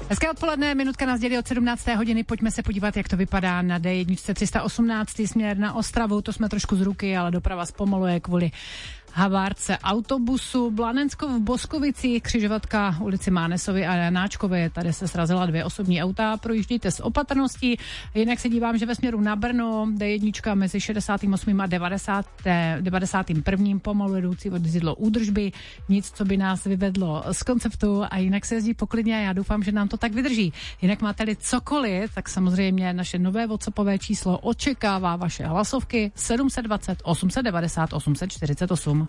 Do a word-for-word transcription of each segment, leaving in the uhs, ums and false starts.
Hezké odpoledne, minutka nás dělí od sedmnácté hodiny, pojďme se podívat, jak to vypadá na D jedna tři sta osmnáct směr na Ostravu, to jsme trošku z ruky, ale doprava zpomaluje kvůli havárce autobusu. Blanensko v Boskovicích, křižovatka ulici Mánesovi a Janáčkové, tady se srazila dvě osobní auta, projíždíte s opatrností, jinak se dívám, že ve směru na Brno D jedna mezi šedesátým osmým a devadesátým prvním pomalu jedoucí od zidlo údržby, nic, co by nás vyvedlo z konceptu a jinak se jezdí poklidně a já doufám, že nám to tak vydrží. Jinak máte-li cokoliv, tak samozřejmě naše nové WhatsAppové číslo očekává vaše hlasovky sedm set dvacet, osm set devadesát, osm set čtyřicet osm.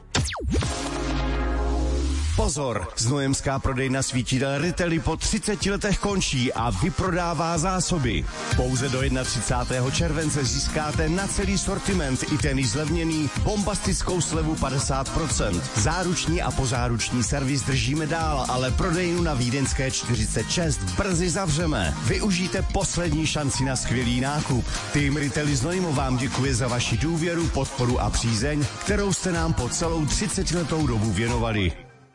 Pozor, znojemská prodejna svítitel Ritely po třiceti letech končí a vyprodává zásoby. Pouze do třicátého prvního července získáte na celý sortiment i ten zlevněný bombastickou slevu padesát procent. Záruční a pozáruční servis držíme dál, ale prodejnu na Vídeňské čtyřicet šest brzy zavřeme. Využijte poslední šanci na skvělý nákup. Tým Ritely Znojmo vám děkuje za vaši důvěru, podporu a přízeň, kterou jste nám po celou třicetiletou dobu věnovali.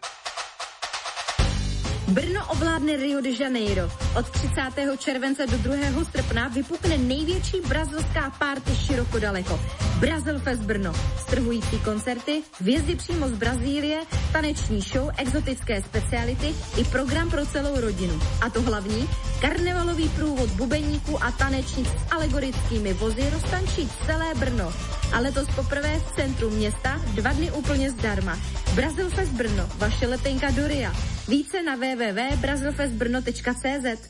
Brno ovládne Rio de Janeiro. Od třicátého července do druhého srpna vypukne největší brazilská party široko daleko. Brazilfest Brno. Strhující koncerty, hvězdy přímo z Brazílie, taneční show, exotické speciality i program pro celou rodinu. A to hlavní, karnevalový průvod bubeníků a tanečnic s alegorickými vozy roztančí celé Brno. A letos poprvé v centru města, dva dny úplně zdarma. Brazilfest Brno, vaše letenka do Ria. Více na w w w tečka brazilfest brno tečka c z.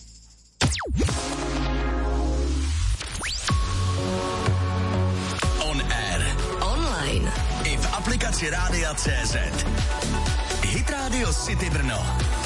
On air. Online. I v aplikaci Rádia C Z. Hit Radio City Brno.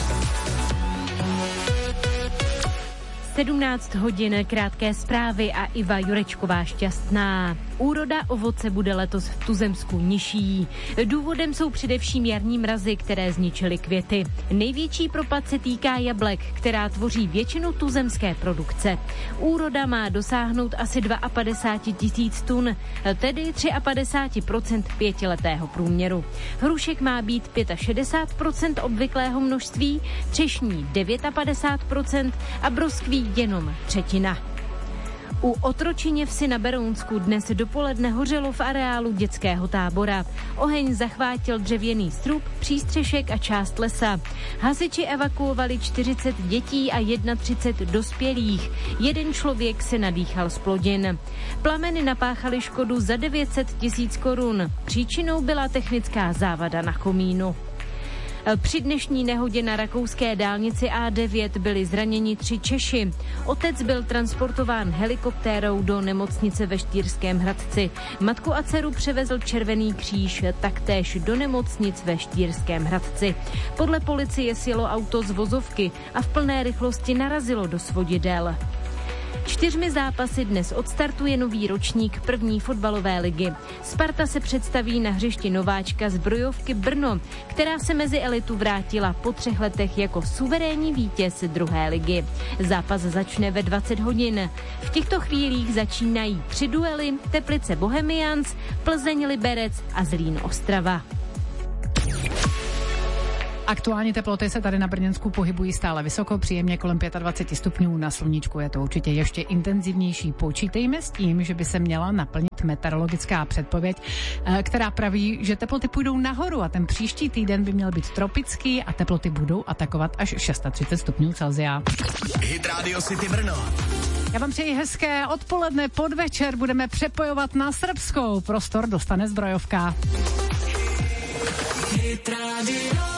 sedmnáct hodin, krátké zprávy a Iva Jurečková šťastná. Úroda ovoce bude letos v Tuzemsku nižší. Důvodem jsou především jarní mrazy, které zničily květy. Největší propad se týká jablek, která tvoří většinu tuzemské produkce. Úroda má dosáhnout asi padesát dva tisíc tun, tedy padesát tři procent pětiletého průměru. Hrušek má být šedesát pět procent obvyklého množství, třešní padesát devět procent a broskví jenom třetina. U Otročině vsi na Berounsku dnes dopoledne hořelo v areálu dětského tábora. Oheň zachvátil dřevěný strop, přístřešek a část lesa. Hasiči evakuovali čtyřicet dětí a třicet jedna dospělých. Jeden člověk se nadýchal z plodin. Plameny napáchaly škodu za devět set tisíc korun. Příčinou byla technická závada na komínu. Při dnešní nehodě na rakouské dálnici A devět byli zraněni tři Češi. Otec byl transportován helikoptérou do nemocnice ve Štýrském Hradci. Matku a dceru převezl Červený kříž taktéž do nemocnic ve Štýrském Hradci. Podle policie sjelo auto z vozovky a v plné rychlosti narazilo do svodidel. Čtyřmi zápasy dnes odstartuje nový ročník první fotbalové ligy. Sparta se představí na hřišti nováčka Zbrojovky Brno, která se mezi elitu vrátila po třech letech jako suverénní vítěz druhé ligy. Zápas začne ve dvacet hodin. V těchto chvílích začínají tři duely: Teplice Bohemians, Plzeň Liberec a Zlín Ostrava. Aktuální teploty se tady na Brněnsku pohybují stále vysoko, příjemně kolem dvacet pět stupňů, na sluníčku je to určitě ještě intenzivnější. Počítejme s tím, že by se měla naplnit meteorologická předpověď, která praví, že teploty půjdou nahoru a ten příští týden by měl být tropický a teploty budou atakovat až třicet šest stupňů Celsia. Hit Radio City Brno. Já vám přeji hezké odpoledne, podvečer budeme přepojovat na srbskou. Prostor dostane Zbrojovka. Hit Radio.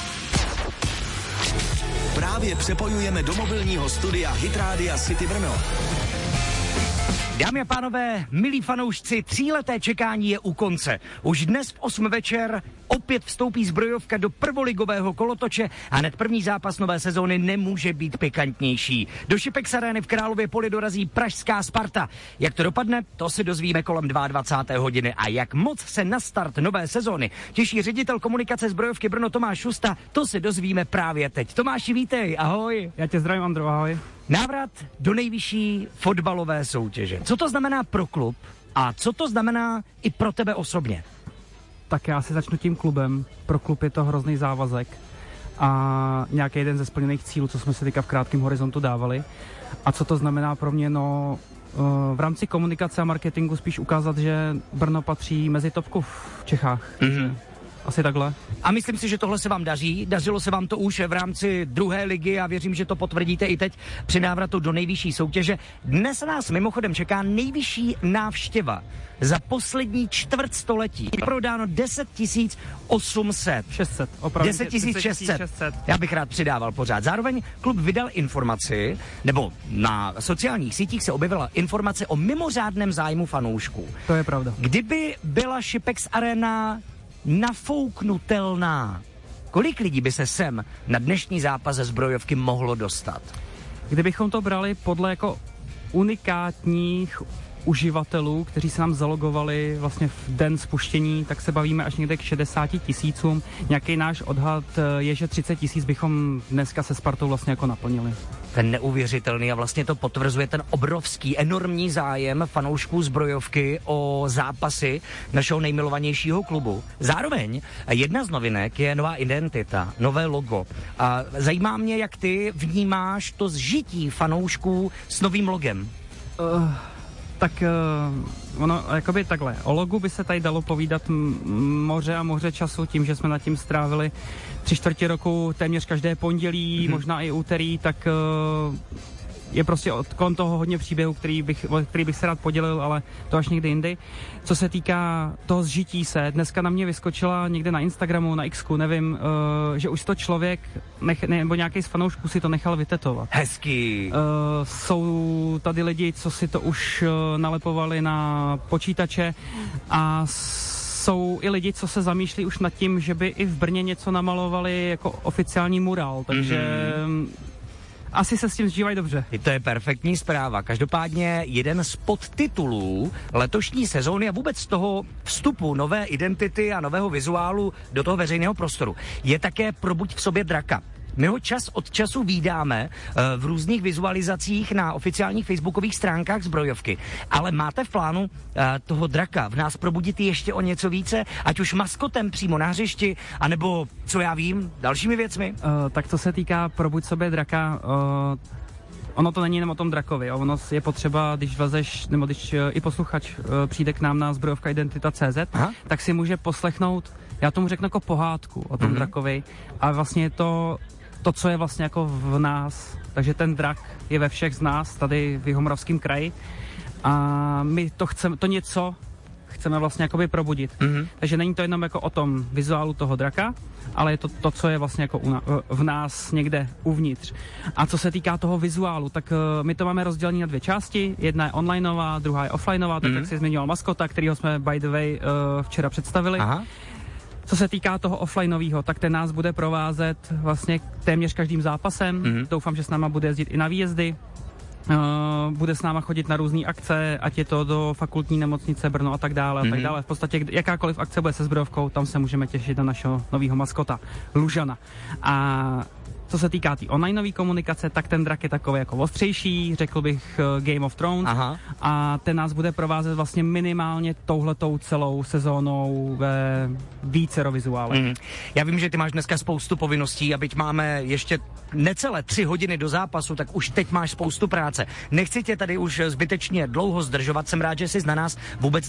Právě přepojujeme do mobilního studia Hit Rádia City Brno. Dámy a pánové, milí fanoušci, tříleté čekání je u konce. Už dnes v osm večer opět vstoupí Zbrojovka do prvoligového kolotoče a hned první zápas nové sezóny nemůže být pikantnější. Do Šipex Arény v Králově Poli dorazí pražská Sparta. Jak to dopadne, to si dozvíme kolem dvacáté druhé hodiny. A jak moc se na start nové sezóny těší ředitel komunikace Zbrojovky Brno Tomáš Šusta, to si dozvíme právě teď. Tomáši, vítej, ahoj. Já tě zdravím, Andro, ahoj. Návrat do nejvyšší fotbalové soutěže. Co to znamená pro klub a co to znamená i pro tebe osobně? Tak já si začnu tím klubem. Pro klub je to hrozný závazek. a nějaký jeden ze splněných cílů, co jsme si teďka v krátkém horizontu dávali. A co to znamená pro mě? No, v rámci komunikace a marketingu spíš ukázat, že Brno patří mezi topku v Čechách. Mm-hmm. Asi takhle. A myslím si, že tohle se vám daří. Dařilo se vám to už v rámci druhé ligy a věřím, že to potvrdíte i teď při návratu do nejvyšší soutěže. Dnes nás mimochodem čeká nejvyšší návštěva za poslední čtvrtstoletí. Prodáno deset tisíc osm set. šest set, opravdu. deset tisíc šest set. Já bych rád přidával pořád. Zároveň klub vydal informaci, nebo na sociálních sítích se objevila informace o mimořádném zájmu fanoušků. To je pravda. Kdyby byla Šipex Arena nafouknutelná, kolik lidí by se sem na dnešní zápas ze Zbrojovky mohlo dostat? Kdybychom to brali podle jako unikátních uživatelů, kteří se nám zalogovali vlastně v den spuštění, tak se bavíme až někde k šedesáti tisícům. Nějaký náš odhad je, že třicet tisíc bychom dneska se Spartou vlastně jako naplnili. Ten neuvěřitelný a vlastně to potvrzuje ten obrovský, enormní zájem fanoušků Zbrojovky o zápasy našeho nejmilovanějšího klubu. Zároveň jedna z novinek je nová identita, nové logo. A zajímá mě, jak ty vnímáš to zžití fanoušků s novým logem. Uh... Tak uh, ono, jakoby takhle, o logu by se tady dalo povídat m- moře a moře času tím, že jsme nad tím strávili tři čtvrtě roku téměř každé pondělí, mm-hmm. možná i úterý, tak uh, je prostě od kolem toho hodně příběhů, který bych, který bych se rád podělil, ale to až někdy jindy. Co se týká toho zžití se, dneska na mě vyskočila někde na Instagramu, na Xku, nevím, uh, že už to člověk, nech, ne, nebo nějaký z fanoušků si to nechal vytetovat. Hezký. Uh, jsou tady lidi, co si to už uh, nalepovali na počítače a jsou i lidi, co se zamýšlí už nad tím, že by i v Brně něco namalovali jako oficiální murál, takže... Mm-hmm. Asi se s tím zžívají dobře. I to je perfektní zpráva. Každopádně jeden z podtitulů letošní sezóny a vůbec z toho vstupu nové identity a nového vizuálu do toho veřejného prostoru je také Probuď v sobě draka. My ho čas od času vídáme uh, v různých vizualizacích na oficiálních facebookových stránkách Zbrojovky. Ale máte v plánu uh, toho draka v nás probudit ještě o něco více, ať už maskotem přímo na hřišti, anebo, co já vím, dalšími věcmi? Uh, tak co se týká Probuď sobě draka, uh, ono to není jenom o tom drakovi. Ono je potřeba, když vlezeš, nebo když uh, i posluchač uh, přijde k nám na zbrojovka identita tečka cé zet, Aha. tak si může poslechnout, já tomu řeknu jako pohádku o tom mm-hmm. drakovi, a vlastně je to to, co je vlastně jako v nás. Takže ten drak je ve všech z nás, tady v Jihomoravském kraji. A my to chceme, to něco chceme vlastně jakoby probudit. Mm-hmm. Takže není to jenom jako o tom vizuálu toho draka, ale je to to, co je vlastně jako una, v nás někde uvnitř. A co se týká toho vizuálu, tak uh, my to máme rozdělené na dvě části. Jedna je onlineová, druhá je offlineová, tak mm-hmm. jak si zmiňoval maskota, kterýho jsme by the way uh, včera představili. Aha. Co se týká toho offlineového, tak ten nás bude provázet vlastně téměř každým zápasem. Mm-hmm. Doufám, že s náma bude jezdit i na výjezdy. Uh, bude s náma chodit na různé akce, ať je to do fakultní nemocnice Brno a tak dále mm-hmm. a tak dále. V podstatě jakákoliv akce bude se Zbrojovkou, tam se můžeme těšit na našeho nového maskota, Lužana. A co se týká té tý onlineové komunikace, tak ten drak je takový jako ostřejší, řekl bych uh, Game of Thrones. Aha. A ten nás bude provázet vlastně minimálně touhletou celou sezónou ve vícero vizuálech. Mm. Já vím, že ty máš dneska spoustu povinností a byť máme ještě necelé tři hodiny do zápasu, tak už teď máš spoustu práce. Nechci tě tady už zbytečně dlouho zdržovat, jsem rád, že jsi na nás vůbec